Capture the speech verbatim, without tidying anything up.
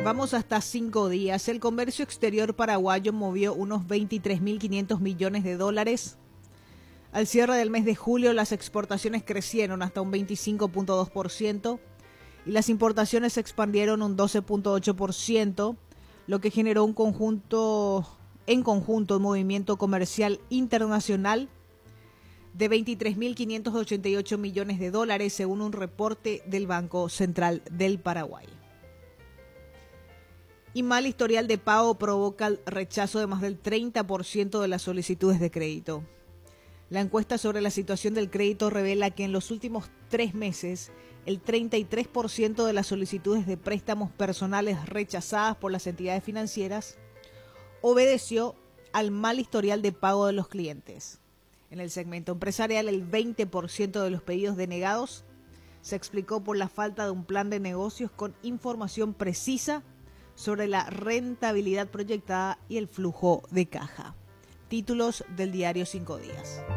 Vamos hasta cinco días. El comercio exterior paraguayo movió unos veintitrés mil quinientos millones de dólares. Al cierre del mes de julio, las exportaciones crecieron hasta un veinticinco punto dos por ciento y las importaciones se expandieron un doce punto ocho por ciento, lo que generó un conjunto, en conjunto un movimiento comercial internacional de veintitrés mil quinientos ochenta y ocho millones de dólares, según un reporte del Banco Central del Paraguay. Y mal historial de pago provoca el rechazo de más del treinta por ciento de las solicitudes de crédito. La encuesta sobre la situación del crédito revela que en los últimos tres meses, el treinta y tres por ciento de las solicitudes de préstamos personales rechazadas por las entidades financieras obedeció al mal historial de pago de los clientes. En el segmento empresarial, el veinte por ciento de los pedidos denegados se explicó por la falta de un plan de negocios con información precisa sobre la rentabilidad proyectada y el flujo de caja. Títulos del diario Cinco Días.